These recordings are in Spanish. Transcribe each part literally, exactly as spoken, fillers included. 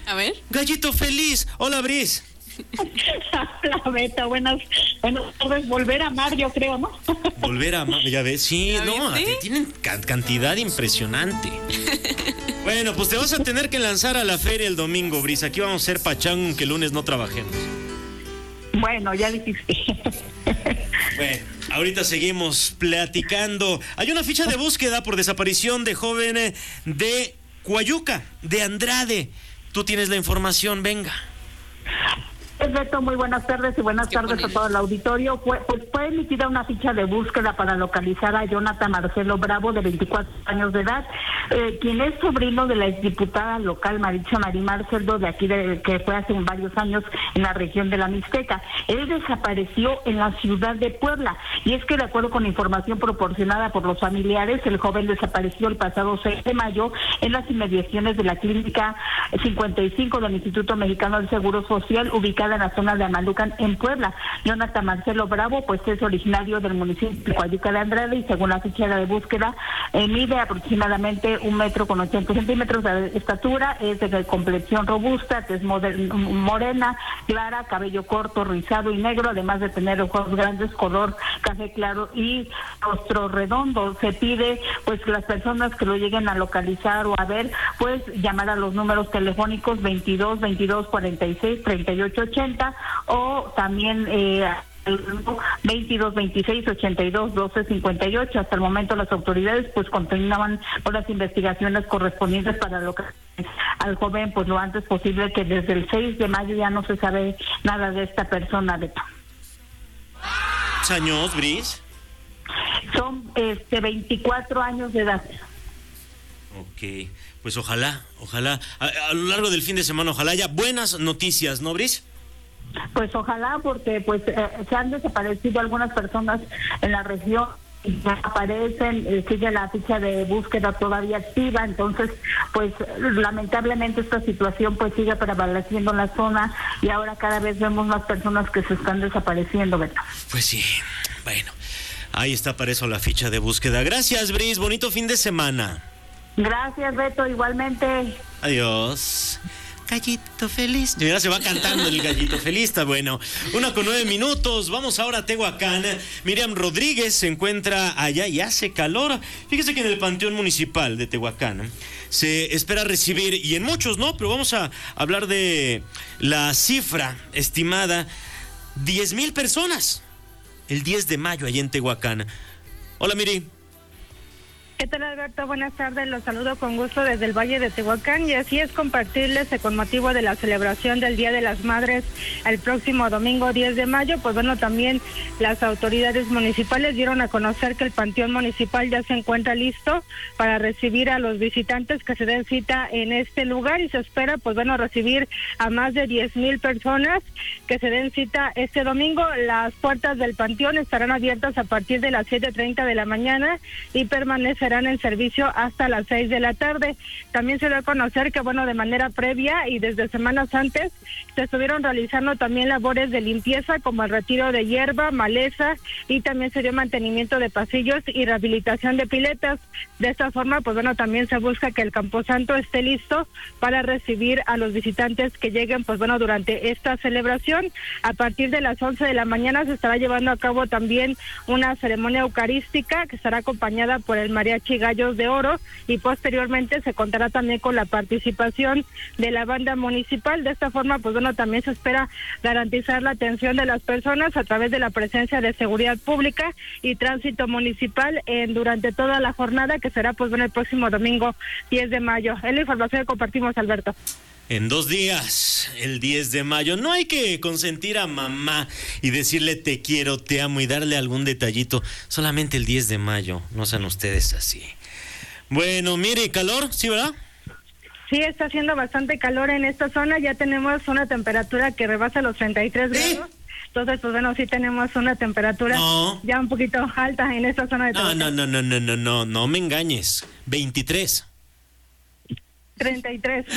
A ver. Gallito feliz. Hola, Bris. Hola, Beto. Buenas, buenas tardes. Volver a amar, yo creo, ¿no? Volver a amar, ya ves. Sí, ¿Ya no, viste? te tienen ca- cantidad impresionante. Bueno, pues te vas a tener que lanzar a la feria el domingo, Bris. Aquí vamos a ser pachán, que el lunes no trabajemos. Bueno, ya dijiste. Bueno, ahorita seguimos platicando. Hay una ficha de búsqueda por desaparición de joven eh, de Coayuca, de Andrade. Tú tienes la información, venga. Pues, Beto, muy buenas tardes y buenas ¿Qué tardes ponen? a todo el auditorio. Fue, pues fue emitida una ficha de búsqueda para localizar a Jonathan Marcelo Bravo, de veinticuatro años de edad, eh, quien es sobrino de la exdiputada local Maritza Marimar Cerdo, de aquí, de, que fue hace varios años en la región de la Mixteca. Él desapareció en la ciudad de Puebla, y es que de acuerdo con información proporcionada por los familiares, el joven desapareció el pasado seis de mayo en las inmediaciones de la clínica cincuenta y cinco del Instituto Mexicano del Seguro Social, ubicada en la zona de Amalucan, en Puebla. Jonathan Marcelo Bravo, pues es originario del municipio de Coayuca de Andrade, y según la ficha de búsqueda, eh, mide aproximadamente un metro con ochenta centímetros de estatura, es de complexión robusta, tez moder- morena, clara, cabello corto, rizado y negro, además de tener ojos grandes, color café claro y rostro redondo. Se pide pues que las personas que lo lleguen a localizar o a ver, pues llamar a los números telefónicos veintidós, veintidós, cuarenta y seis, treinta y ocho ochenta, o también eh, veintidós, veintiséis, ochenta y dos, doce, cincuenta y ocho. Hasta el momento las autoridades pues continuaban con las investigaciones correspondientes para localizar al joven pues lo antes posible, que desde el seis de mayo ya no se sabe nada de esta persona, Beto. ¿Años, Bris? Son este veinticuatro años de edad. Ok, pues ojalá, ojalá, a, a lo largo del fin de semana, ojalá haya buenas noticias, ¿no, Bris? Pues ojalá, porque pues eh, se han desaparecido algunas personas en la región, y ya aparecen, eh, sigue la ficha de búsqueda todavía activa, entonces pues lamentablemente esta situación pues sigue prevaleciendo en la zona, y ahora cada vez vemos más personas que se están desapareciendo, Beto. Pues sí, bueno, ahí está para eso la ficha de búsqueda. Gracias, Bris, bonito fin de semana. Gracias, Beto, igualmente. Adiós. Gallito feliz. Ya se va cantando el gallito feliz, está bueno. Una con nueve minutos, vamos ahora a Tehuacán. Miriam Rodríguez se encuentra allá y hace calor. Fíjese que en el Panteón Municipal de Tehuacán se espera recibir, y en muchos no, pero vamos a hablar de la cifra estimada, diez mil personas el diez de mayo allá en Tehuacán. Hola, Miri. ¿Qué tal, Alberto? Buenas tardes, los saludo con gusto desde el Valle de Tehuacán, y así es, compartirles que con motivo de la celebración del Día de las Madres el próximo domingo diez de mayo, pues bueno, también las autoridades municipales dieron a conocer que el Panteón Municipal ya se encuentra listo para recibir a los visitantes que se den cita en este lugar, y se espera, pues bueno, recibir a más de diez mil personas que se den cita este domingo. Las puertas del Panteón estarán abiertas a partir de las siete treinta de la mañana y permanecerán en servicio hasta las seis de la tarde. También se dio a conocer que, bueno, de manera previa y desde semanas antes se estuvieron realizando también labores de limpieza, como el retiro de hierba, maleza, y también se dio mantenimiento de pasillos y rehabilitación de piletas. De esta forma, pues bueno, también se busca que el Camposanto esté listo para recibir a los visitantes que lleguen, pues bueno, durante esta celebración. A partir de las once de la mañana se estará llevando a cabo también una ceremonia eucarística que estará acompañada por el mariachi Gallos de Oro, y posteriormente se contará también con la participación de la banda municipal. De esta forma, pues bueno, también se espera garantizar la atención de las personas a través de la presencia de seguridad pública y tránsito municipal en durante toda la jornada, que será pues bueno el próximo domingo diez de mayo. Es la información que compartimos, Alberto. En dos días, el diez de mayo. No hay que consentir a mamá y decirle te quiero, te amo y darle algún detallito. Solamente el diez de mayo. No sean ustedes así. Bueno, mire, calor, ¿sí, verdad? Sí, está haciendo bastante calor en esta zona. Ya tenemos una temperatura que rebasa los treinta y tres ¿Eh? grados. Entonces, pues bueno, sí tenemos una temperatura no. ya un poquito alta en esta zona de No, no, no, no, no, no, no, no me engañes. veintitrés. treinta y tres.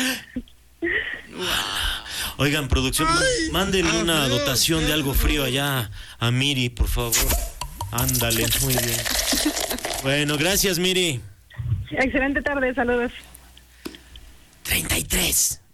Oigan, producción, Ay, manden una Dios, dotación Dios, de algo frío allá a Miri, por favor. Ándale, muy bien. Bueno, gracias, Miri. Excelente tarde, saludos. treinta y tres.